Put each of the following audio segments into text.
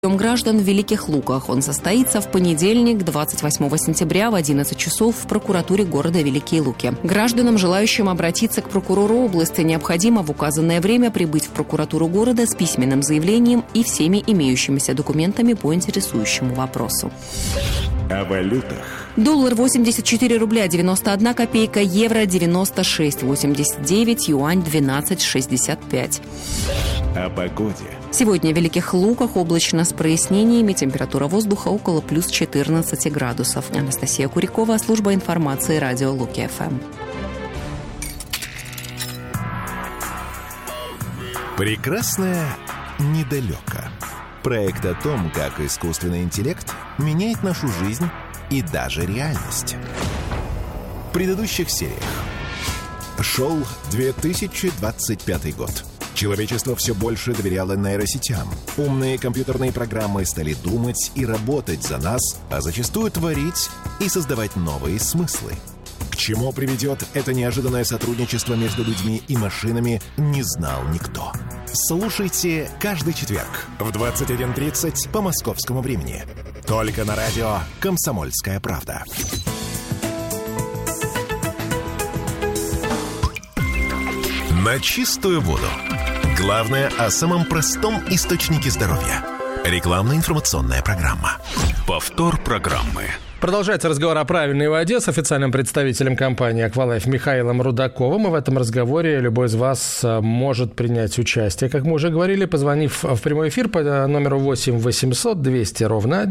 Прием граждан в Великих Луках. Он состоится в понедельник, 28 сентября в 11 часов в прокуратуре города Великие Луки. Гражданам, желающим обратиться к прокурору области, необходимо в указанное время прибыть в прокуратуру города с письменным заявлением и всеми имеющимися документами по интересующему вопросу. О валютах. Доллар 84 рубля 91 копейка, евро 96,89, юань 12,65. О погоде. Сегодня в Великих Луках облачно с прояснениями, температура воздуха около плюс 14 градусов. Анастасия Курякова, служба информации радио Луки ФМ. Прекрасное недалеко. Проект о том, как искусственный интеллект меняет нашу жизнь и даже реальность. В предыдущих сериях. Шел 2025 год. Человечество все больше доверяло нейросетям. Умные компьютерные программы стали думать и работать за нас, а зачастую творить и создавать новые смыслы. К чему приведет это неожиданное сотрудничество между людьми и машинами, не знал никто. Слушайте каждый четверг в 21:30 по московскому времени. Только на радио «Комсомольская правда». На чистую воду. Главное о самом простом источнике здоровья. Рекламно-информационная программа. Повтор программы. Продолжается разговор о правильной воде с официальным представителем компании «Аквалайф» Михаилом Рудаковым. И в этом разговоре любой из вас может принять участие. Как мы уже говорили, позвонив в прямой эфир по номеру 8 800 200 ровно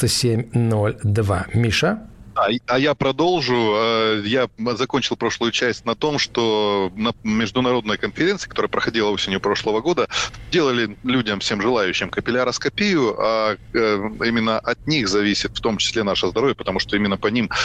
9702. Миша? А я продолжу. Я закончил прошлую часть на том, что на международной конференции, которая проходила осенью прошлого года, делали людям, всем желающим, капилляроскопию, а именно от них зависит в том числе наше здоровье, потому что именно по ним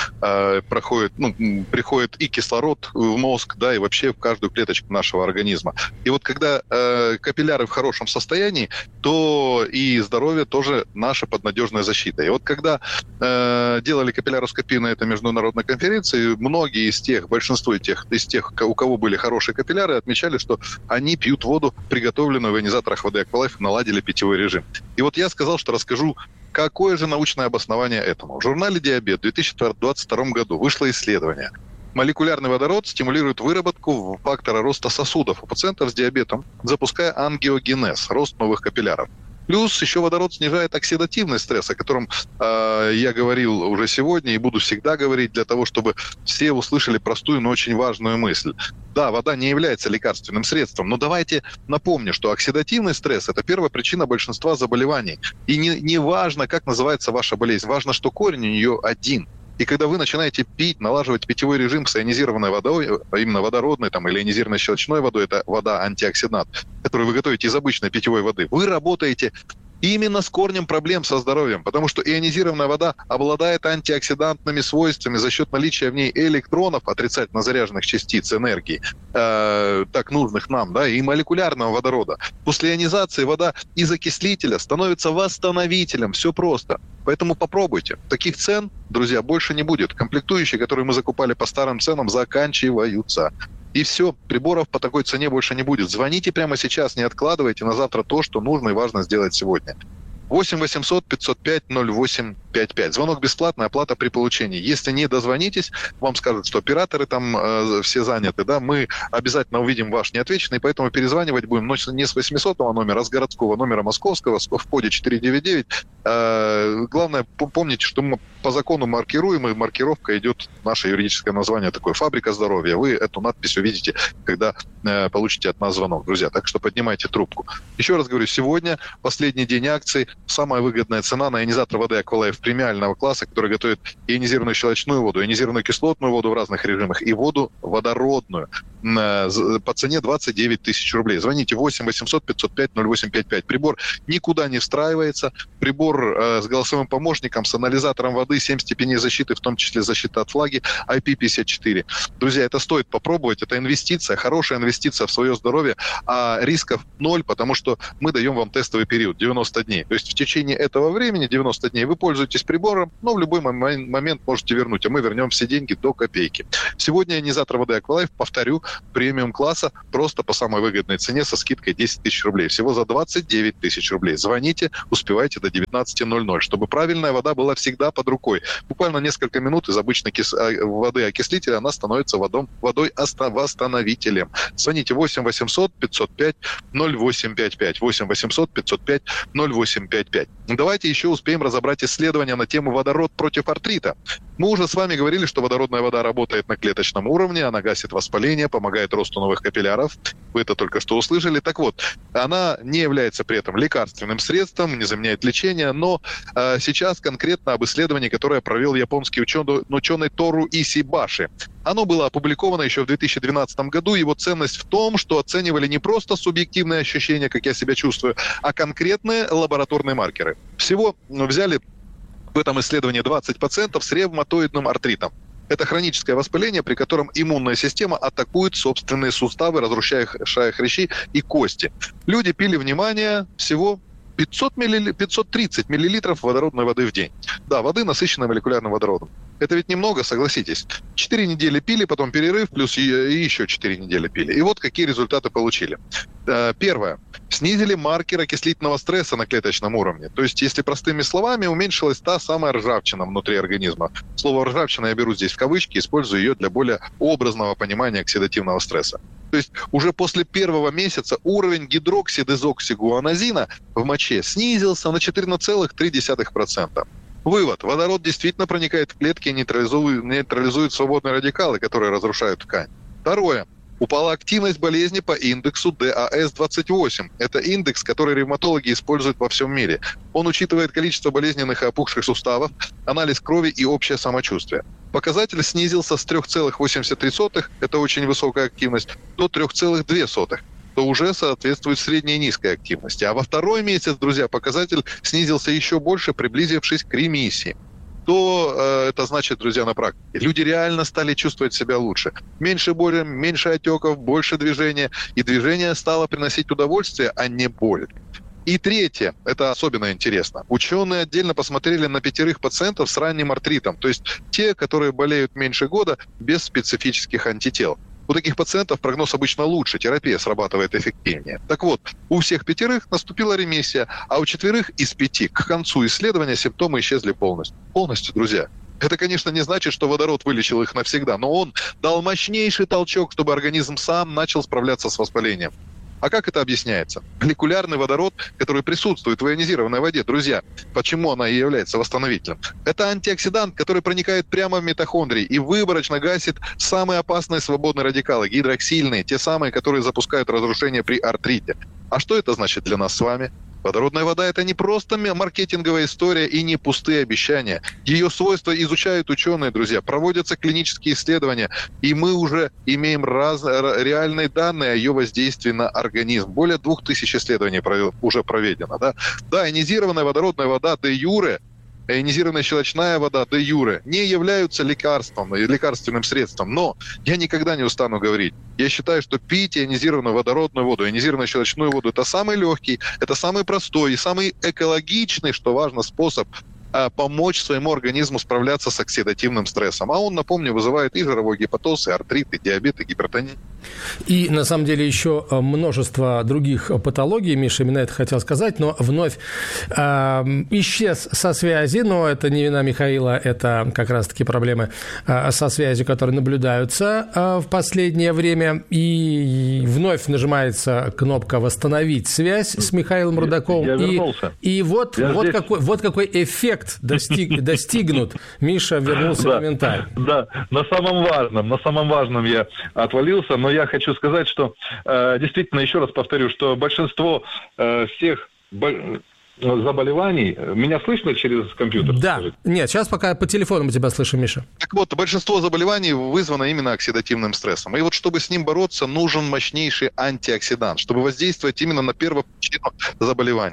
приходит и кислород в мозг, да, и вообще в каждую клеточку нашего организма. И вот когда капилляры в хорошем состоянии, то и здоровье тоже наша поднадежная защита. И вот когда делали капилляроскопию на этой международной конференции, многие из тех, большинство из тех, у кого были хорошие капилляры, отмечали, что они пьют воду, приготовленную в ионизаторах воды Аквалайф, наладили питьевой режим. И вот я сказал, что расскажу, какое же научное обоснование этому. В журнале «Диабет» в 2022 году вышло исследование. Молекулярный водород стимулирует выработку фактора роста сосудов у пациентов с диабетом, запуская ангиогенез, рост новых капилляров. Плюс еще водород снижает оксидативный стресс, о котором я говорил уже сегодня и буду всегда говорить, для того, чтобы все услышали простую, но очень важную мысль. Да, вода не является лекарственным средством, но давайте напомню, что оксидативный стресс – это первая причина большинства заболеваний. И не важно, как называется ваша болезнь, важно, что корень у нее один. И когда вы начинаете пить, налаживать питьевой режим с ионизированной водой, а именно водородной или ионизированной щелочной водой, это вода-антиоксидант, которую вы готовите из обычной питьевой воды, вы работаете именно с корнем проблем со здоровьем, потому что ионизированная вода обладает антиоксидантными свойствами за счет наличия в ней электронов, отрицательно заряженных частиц энергии, так нужных нам, да, и молекулярного водорода. После ионизации вода из окислителя становится восстановителем. Все просто. Поэтому попробуйте. Таких цен, друзья, больше не будет. Комплектующие, которые мы закупали по старым ценам, заканчиваются. И все, приборов по такой цене больше не будет. Звоните прямо сейчас, не откладывайте на завтра то, что нужно и важно сделать сегодня. 8 800 505 0855. Звонок бесплатный, оплата при получении. Если не дозвонитесь, вам скажут, что операторы там все заняты, да, мы обязательно увидим ваш неотвеченный, поэтому перезванивать будем, но не с 800-го номера, а с городского номера московского в коде 499. Главное, помните, что мы по закону маркируем, и маркировка идет, наше юридическое название такое, «Фабрика здоровья». Вы эту надпись увидите, когда получите от нас звонок, друзья. Так что поднимайте трубку. Еще раз говорю, сегодня последний день акции. Самая выгодная цена на ионизатор воды Аквалайф премиального класса, который готовит ионизированную щелочную воду, ионизированную кислотную воду в разных режимах и воду водородную по цене 29 тысяч рублей. Звоните 8 800 505 0855. Прибор никуда не встраивается. Прибор с голосовым помощником, с анализатором воды, 7 степеней защиты, в том числе защита от влаги, IP54. Друзья, это стоит попробовать. Это инвестиция, хорошая инвестиция в свое здоровье, а рисков 0, потому что мы даем вам тестовый период 90 дней. То есть в течение этого времени, 90 дней, вы пользуетесь прибором, но в любой момент можете вернуть, а мы вернем все деньги до копейки. Сегодня ионизатор воды Аквалайф, повторю, премиум-класса просто по самой выгодной цене со скидкой 10 тысяч рублей. Всего за 29 тысяч рублей. Звоните, успевайте до 19:00, чтобы правильная вода была всегда под рукой. Буквально несколько минут из обычной воды окислителя она становится водой восстановителем. Звоните 8 800 505 0855. 8 800 505 0855. Давайте еще успеем разобрать исследования на тему водород против артрита. Мы уже с вами говорили, что водородная вода работает на клеточном уровне, она гасит воспаление, помогает росту новых капилляров. Вы это только что услышали. Так вот, она не является при этом лекарственным средством, не заменяет лечение, но сейчас конкретно об исследовании, которое провел японский ученый Тору Исибаши. Оно было опубликовано еще в 2012 году. Его ценность в том, что оценивали не просто субъективные ощущения, как я себя чувствую, а конкретные лабораторные маркеры. Всего взяли в этом исследовании 20 пациентов с ревматоидным артритом. Это хроническое воспаление, при котором иммунная система атакует собственные суставы, разрушая хрящи и кости. Люди пили, внимание, всего 530 миллилитров водородной воды в день. Да, воды, насыщенной молекулярным водородом. Это ведь немного, согласитесь. 4 недели пили, потом перерыв, плюс и еще 4 недели пили. И вот какие результаты получили. Первое. Снизили маркер окислительного стресса на клеточном уровне. То есть, если простыми словами, уменьшилась та самая ржавчина внутри организма. Слово «ржавчина» я беру здесь в кавычки, использую ее для более образного понимания оксидативного стресса. То есть уже после первого месяца уровень гидроксидезоксигуанозина в моче снизился на 14,3%. Вывод. Водород действительно проникает в клетки и нейтрализует свободные радикалы, которые разрушают ткань. Второе. Упала активность болезни по индексу DAS-28. Это индекс, который ревматологи используют во всем мире. Он учитывает количество болезненных и опухших суставов, анализ крови и общее самочувствие. Показатель снизился с 3,83, это очень высокая активность, до 3,2, что уже соответствует средней и низкой активности. А во второй месяц, друзья, показатель снизился еще больше, приблизившись к ремиссии. Что это значит, друзья, на практике? Люди реально стали чувствовать себя лучше. Меньше боли, меньше отеков, больше движения. И движение стало приносить удовольствие, а не боль. И третье, это особенно интересно. Ученые отдельно посмотрели на 5 пациентов с ранним артритом. То есть те, которые болеют меньше года без специфических антител. У таких пациентов прогноз обычно лучше, терапия срабатывает эффективнее. Так вот, у всех 5 наступила ремиссия, а у 4 из 5 к концу исследования симптомы исчезли полностью. Полностью, друзья. Это, конечно, не значит, что водород вылечил их навсегда, но он дал мощнейший толчок, чтобы организм сам начал справляться с воспалением. А как это объясняется? Молекулярный водород, который присутствует в ионизированной воде, друзья, почему она и является восстановителем? Это антиоксидант, который проникает прямо в митохондрии и выборочно гасит самые опасные свободные радикалы, гидроксильные, те самые, которые запускают разрушение при артрите. А что это значит для нас с вами? Водородная вода – это не просто маркетинговая история и не пустые обещания. Ее свойства изучают ученые, друзья, проводятся клинические исследования, и мы уже имеем реальные данные о ее воздействии на организм. Более 2000 исследований уже проведено. Да, ионизированная водородная вода де юре, ионизированная щелочная вода де юре не являются лекарственным средством. Но я никогда не устану говорить. Я считаю, что пить ионизированную водородную воду, ионизированную щелочную воду – это самый легкий, это самый простой и самый экологичный, что важно, способ помочь своему организму справляться с оксидативным стрессом. А он, напомню, вызывает и жировой гепатоз, и артрит, и диабет, и гипертонию. И, на самом деле, еще множество других патологий, Миша именно это хотел сказать, но вновь исчез со связи, но это не вина Михаила, это как раз-таки проблемы со связью, которые наблюдаются в последнее время, и вновь нажимается кнопка «Восстановить связь» с Михаилом Рудаковым. Я вернулся. И вот какой эффект достигнут. Миша вернулся моментально. Да, на самом важном я отвалился, но я хочу сказать, что действительно, еще раз повторю, что большинство всех заболеваний... Меня слышно через компьютер? Да. Скажите? Нет, сейчас пока по телефону мы тебя слышим, Миша. Так вот, большинство заболеваний вызвано именно оксидативным стрессом. И вот чтобы с ним бороться, нужен мощнейший антиоксидант, чтобы воздействовать именно на первую причину заболевания.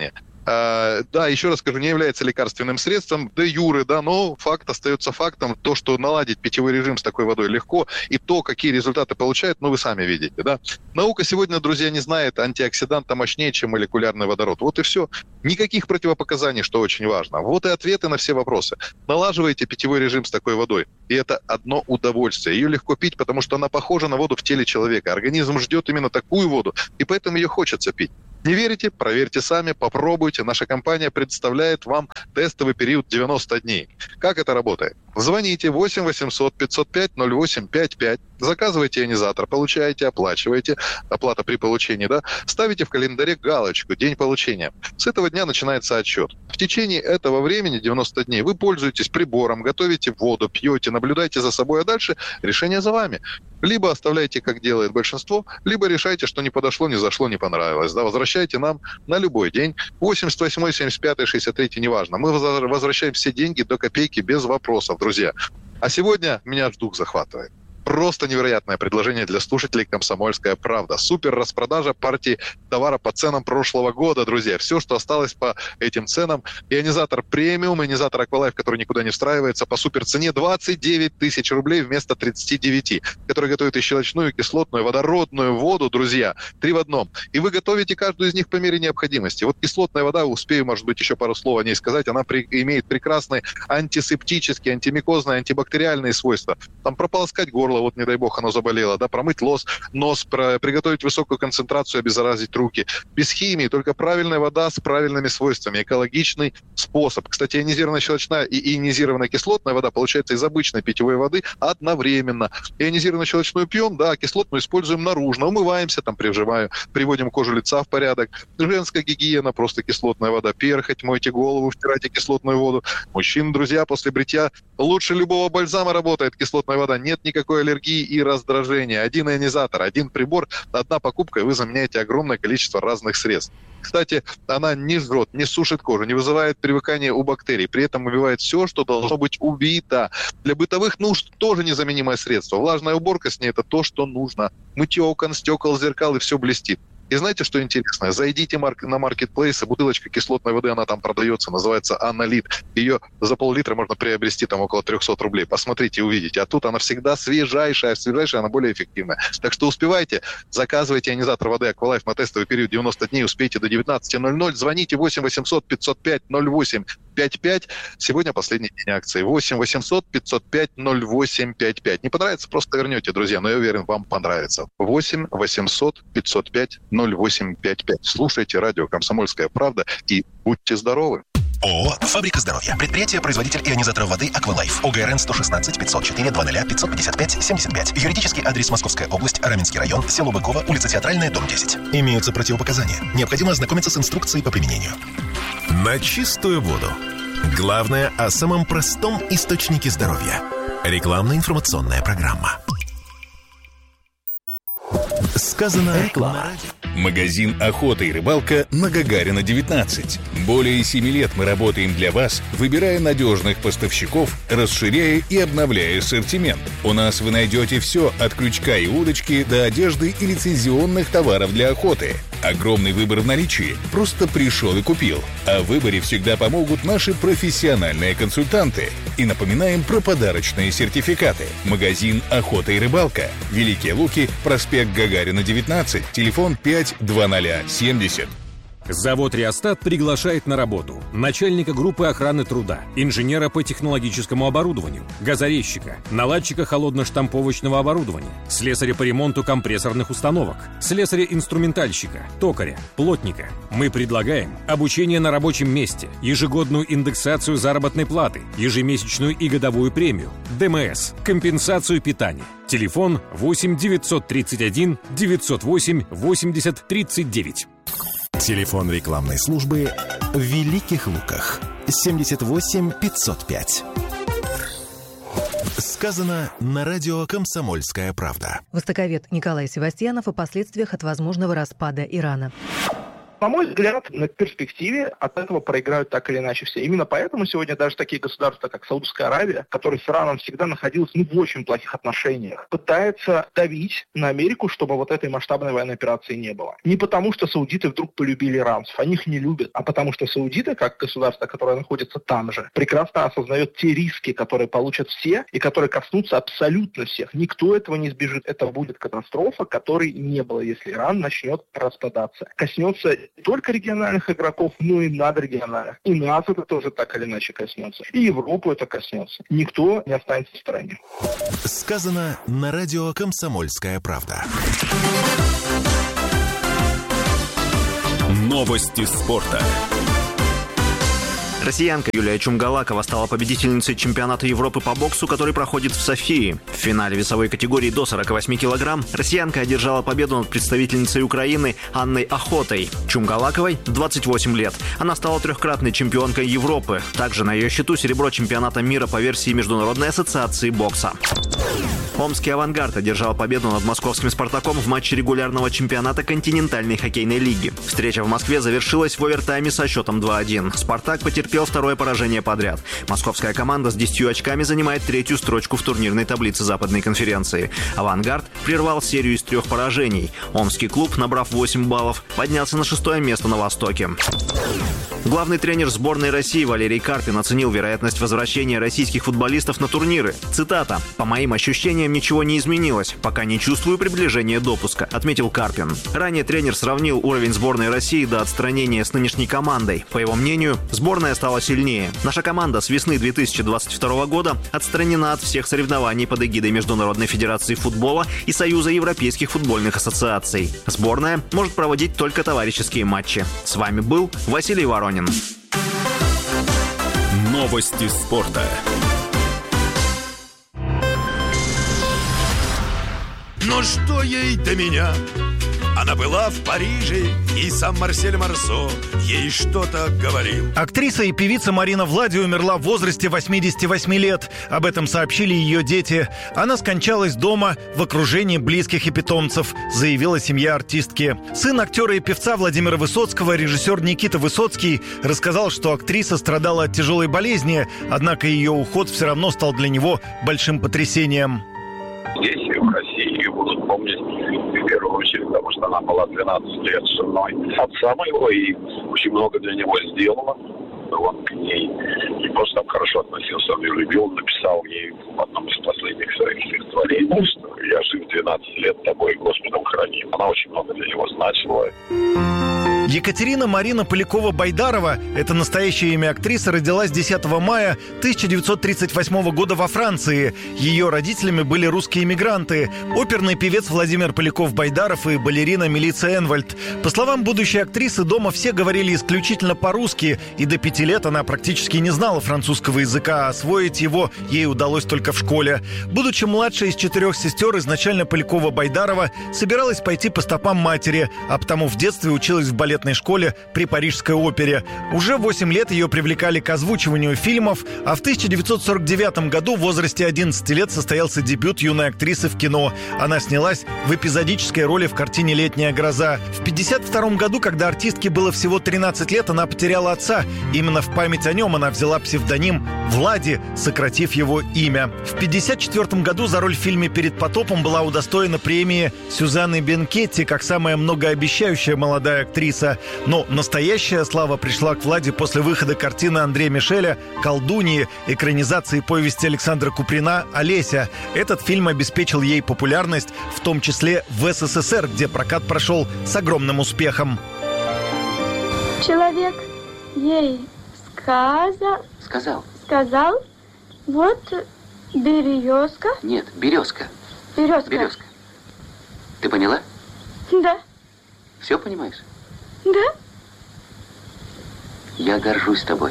Да, еще раз скажу, не является лекарственным средством де юре, да, но факт остается фактом. То, что наладить питьевой режим с такой водой легко, и то, какие результаты получает, вы сами видите, да. Наука сегодня, друзья, не знает антиоксиданта мощнее, чем молекулярный водород. Вот и все. Никаких противопоказаний, что очень важно. Вот и ответы на все вопросы. Налаживайте питьевой режим с такой водой, и это одно удовольствие. Ее легко пить, потому что она похожа на воду в теле человека. Организм ждет именно такую воду, и поэтому ее хочется пить. Не верите? Проверьте сами, попробуйте. Наша компания представляет вам тестовый период 90 дней. Как это работает? Звоните 8 800 505 08 55, заказывайте ионизатор, получаете, оплачиваете, оплата при получении, да, ставите в календаре галочку «День получения». С этого дня начинается отсчет. В течение этого времени, 90 дней, вы пользуетесь прибором, готовите воду, пьете, наблюдайте за собой, а дальше решение за вами. Либо оставляйте, как делает большинство, либо решайте, что не подошло, не зашло, не понравилось. Да, возвращайте нам на любой день. 88, 75, 63, неважно. Мы возвращаем все деньги до копейки без вопросов, друзья. А сегодня меня аж дух захватывает. Просто невероятное предложение для слушателей «Комсомольская правда». Супер распродажа партии товара по ценам прошлого года, друзья. Все, что осталось по этим ценам. Ионизатор премиум, ионизатор Aqualife, который никуда не встраивается, по суперцене 29 тысяч рублей вместо 39, который готовит и щелочную, и кислотную, водородную воду, друзья. 3 в одном. И вы готовите каждую из них по мере необходимости. Вот кислотная вода, успею, может быть, еще пару слов о ней сказать, она имеет прекрасные антисептические, антимикозные, антибактериальные свойства. Там прополоскать горло, вот не дай бог оно заболело, да, промыть нос, приготовить высокую концентрацию, обеззаразить руки. Без химии, только правильная вода с правильными свойствами, экологичный способ. Кстати, ионизированная щелочная и ионизированная кислотная вода получается из обычной питьевой воды одновременно. Ионизированную щелочную пьем, да, кислотную используем наружно, умываемся, там приводим кожу лица в порядок. Женская гигиена, просто кислотная вода, перхоть, мойте голову, втирайте кислотную воду. Мужчин, друзья, после бритья лучше любого бальзама работает кислотная вода, нет никакой аллергии и раздражения. Один ионизатор, один прибор, одна покупка, и вы заменяете огромное количество разных средств. Кстати, она не жжет, не сушит кожу, не вызывает привыкания у бактерий, при этом убивает все, что должно быть убито. Для бытовых нужд тоже незаменимое средство. Влажная уборка с ней – это то, что нужно. Мытье окон, стекол, зеркал, и все блестит. И знаете, что интересно? Зайдите на маркетплейс, бутылочка кислотной воды, она там продается, называется Анналит. Ее за пол-литра можно приобрести там около 300 рублей. Посмотрите, увидите. А тут она всегда свежайшая, она более эффективная. Так что успевайте, заказывайте ионизатор воды Aqualife на тестовый период 90 дней, успейте до 19:00. Звоните 8 800 505 08 55. Сегодня последний день акции. 8 800 505 08 55. Не понравится, просто вернете, друзья, но я уверен, вам понравится. 8 800 505 08 55. Слушайте радио «Комсомольская правда» и будьте здоровы. ООО «Фабрика здоровья». Предприятие-производитель ионизаторов воды Aqualife. ОГРН 116 504 00 555 75. Юридический адрес: Московская область, Раменский район, село Быково, улица Театральная, дом 10. Имеются противопоказания. Необходимо ознакомиться с инструкцией по применению. На чистую воду. Главное о самом простом источнике здоровья. Рекламно-информационная программа. Сказано реклама. Магазин «Охота и рыбалка» на Гагарина, 19. Более 7 лет мы работаем для вас, выбирая надежных поставщиков, расширяя и обновляя ассортимент. У нас вы найдете все от крючка и удочки до одежды и лицензионных товаров для охоты. Огромный выбор в наличии. Просто пришел и купил. А в выборе всегда помогут наши профессиональные консультанты. И напоминаем про подарочные сертификаты. Магазин «Охота и рыбалка». Великие Луки, проспект Гагарина, 19, телефон 52070. Завод «Реостат» приглашает на работу начальника группы охраны труда, инженера по технологическому оборудованию, газорезчика, наладчика холодно-штамповочного оборудования, слесаря по ремонту компрессорных установок, слесаря-инструментальщика, токаря, плотника. Мы предлагаем обучение на рабочем месте, ежегодную индексацию заработной платы, ежемесячную и годовую премию, ДМС, компенсацию питания. Телефон 8 931 908 80 39. Телефон рекламной службы в Великих Луках 78 505. Сказано на радио «Комсомольская правда». Востоковед Николай Севастьянов о последствиях от возможного распада Ирана. На мой взгляд, на перспективе от этого проиграют так или иначе все. Именно поэтому сегодня даже такие государства, как Саудовская Аравия, которые с Ираном всегда находилась в очень плохих отношениях, пытаются давить на Америку, чтобы вот этой масштабной военной операции не было. Не потому, что саудиты вдруг полюбили иранцев, они их не любят, а потому что саудиты, как государство, которое находится там же, прекрасно осознает те риски, которые получат все и которые коснутся абсолютно всех. Никто этого не избежит. Это будет катастрофа, которой не было, если Иран начнет распадаться. Коснется не только региональных игроков, но и надрегиональных. И нас это тоже так или иначе коснется. И Европу это коснется. Никто не останется в стороне. Сказано на радио «Комсомольская правда». Новости спорта. Россиянка Юлия Чумгалакова стала победительницей чемпионата Европы по боксу, который проходит в Софии. В финале весовой категории до 48 килограмм россиянка одержала победу над представительницей Украины Анной Охотой. Чумгалаковой 28 лет. Она стала трехкратной чемпионкой Европы. Также на ее счету серебро чемпионата мира по версии Международной ассоциации бокса. Омский «Авангард» одержал победу над московским «Спартаком» в матче регулярного чемпионата континентальной хоккейной лиги. Встреча в Москве завершилась в овертайме со счетом 2-1. «Спартак» потерпел второе поражение подряд. Московская команда с 10 очками занимает третью строчку в турнирной таблице Западной конференции. «Авангард» прервал серию из 3 поражений. Омский клуб, набрав 8 баллов, поднялся на 6-е место на Востоке. Главный тренер сборной России Валерий Карпин оценил вероятность возвращения российских футболистов на турниры. Цитата: «По моим ощущениям, ничего не изменилось. Пока не чувствую приближения допуска», — отметил Карпин. Ранее тренер сравнил уровень сборной России до отстранения с нынешней командой. По его мнению, сборная стала сильнее. Наша команда с весны 2022 года отстранена от всех соревнований под эгидой Международной федерации футбола и Союза европейских футбольных ассоциаций. Сборная может проводить только товарищеские матчи. С вами был Василий Воронин. Новости спорта. Но что ей до меня? Она была в Париже, и сам Марсель Марсо ей что-то говорил. Актриса и певица Марина Влади умерла в возрасте 88 лет. Об этом сообщили ее дети. Она скончалась дома в окружении близких и питомцев, заявила семья артистки. Сын актера и певца Владимира Высоцкого, режиссер Никита Высоцкий, рассказал, что актриса страдала от тяжелой болезни, однако ее уход все равно стал для него большим потрясением. Здесь, в России, ее будут помнить в первую очередь, потому что она была 12 лет с женой отца моего и очень много для него сделала. Он к ней не просто там хорошо относился, он ее любил, написал ей в одном из последних своих стихотворений, что «Я жив 12 лет тобой, Господом храним». Она очень много для него значила. Екатерина Марина Полякова-Байдарова, это настоящее имя актрисы, родилась 10 мая 1938 года во Франции. Ее родителями были русские эмигранты, оперный певец Владимир Поляков-Байдаров и балерина Милица Энвальд. По словам будущей актрисы, дома все говорили исключительно по-русски, и до 5 лет она практически не знала французского языка, а освоить его ей удалось только в школе. Будучи младшей из 4 сестер, изначально Полякова-Байдарова собиралась пойти по стопам матери, а потому в детстве училась в балетной школе при Парижской опере. Уже в 8 лет ее привлекали к озвучиванию фильмов, а в 1949 году в возрасте 11 лет состоялся дебют юной актрисы в кино. Она снялась в эпизодической роли в картине «Летняя гроза». В 1952 году, когда артистке было всего 13 лет, она потеряла отца. Именно в память о нем она взяла псевдоним Влади, сократив его имя. В 1954 году за роль в фильме «Перед потопом» была удостоена премии Сюзанны Бенкетти как самая многообещающая молодая актриса. Но настоящая слава пришла к Владе после выхода картины Андрея Мишеля «Колдуньи», экранизации повести Александра Куприна «Олеся». Этот фильм обеспечил ей популярность, в том числе в СССР, где прокат прошел с огромным успехом. Человек ей сказал, вот березка. Нет, березка. Березка. Ты поняла? Да. Все понимаешь? Да. Я горжусь тобой.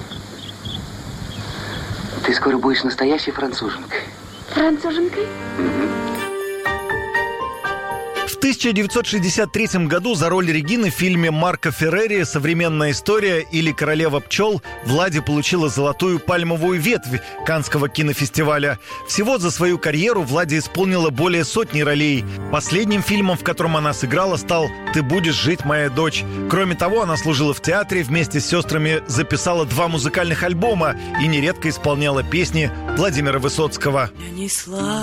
Ты скоро будешь настоящей француженкой. Француженкой? В 1963 году за роль Регины в фильме Марко Феррери «Современная история» или «Королева пчел» Влади получила золотую пальмовую ветвь Каннского кинофестиваля. Всего за свою карьеру Влади исполнила более сотни ролей. Последним фильмом, в котором она сыграла, стал «Ты будешь жить, моя дочь». Кроме того, она служила в театре, вместе с сестрами записала 2 музыкальных альбома и нередко исполняла песни Владимира Высоцкого. Я несла